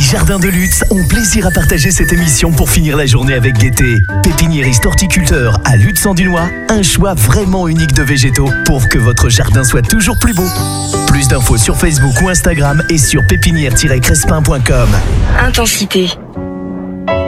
Jardins de Lutz ont plaisir à partager cette émission pour finir la journée avec gaieté. Pépiniériste horticulteur à Lutz-en-Dunois, un choix vraiment unique de végétaux pour que votre jardin soit toujours plus beau. Plus d'infos sur Facebook ou Instagram et sur pépinière-crespin.com. Intensité,